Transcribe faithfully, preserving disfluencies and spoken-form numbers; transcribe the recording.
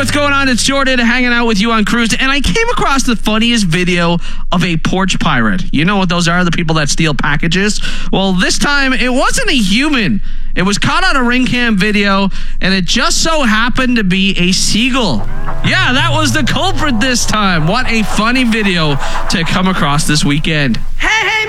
what's going on? It's Jordan hanging out with you on Cruise, and I came across the funniest video of a porch pirate. You know what those are, the people that steal packages? Well, this time, it wasn't a human. It was caught on a ring cam video, and it just so happened to be a seagull. Yeah, that was the culprit this time. What a funny video to come across this weekend. Hey, hey!